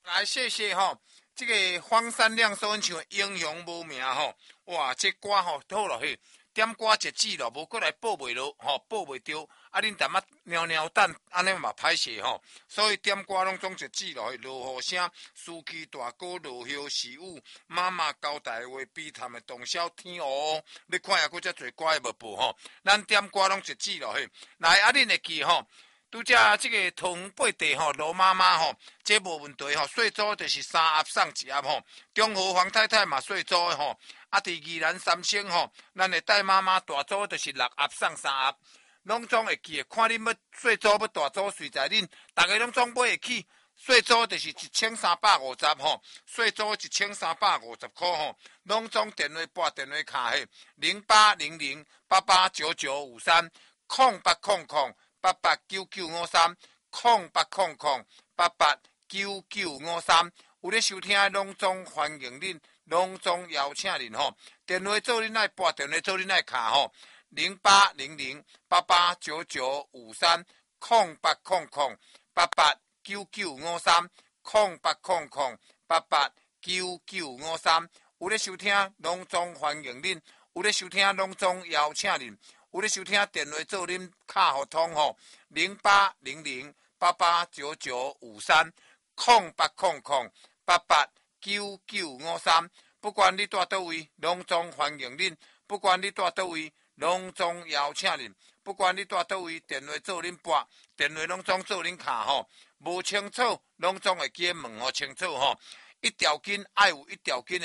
来谢谢吼，这个荒山亮说阮像英雄无名吼，哇，这歌吼好落去，点歌一指咯，无过来报袂落吼，报袂着，啊恁淡仔猫猫等，安尼嘛歹势吼，所以点歌拢总一指落去，落雨声，司机大哥落叶是雨，妈妈交代话悲叹的洞晓天黑，你看下佫遮侪歌无报吼，咱点歌拢一指落去，来啊恁会记吼。拄则即个同八地吼，罗妈妈吼，这无问题吼。岁租就是三盒送一盒吼。中和黄太太嘛岁租的吼，啊，伫宜兰三星吼，咱的戴妈妈大租就是6盒送3盒，拢总会记的。看恁要岁租要大租，随在恁，大家拢总买会起。岁租就是1350吼，岁租1350块吼，拢总电话拨电话卡嘿，0800889953，0800889953，0800889953，有咧收听拢总欢迎恁，拢总邀请恁吼。电话做恁爱拨，电话做恁爱卡吼，0800889953，0800889953，有咧收听拢总欢迎恁，有咧收听拢总邀请恁。有咧收听电话做恁卡互通吼，0800889953，0800889953，不管你住倒位，拢总欢迎恁；不管你住倒位，拢总邀请恁；不管你住倒位，电话做恁拨，电话拢总做恁卡吼。无清楚，拢总会记问互清楚吼。一条筋爱有一条筋的。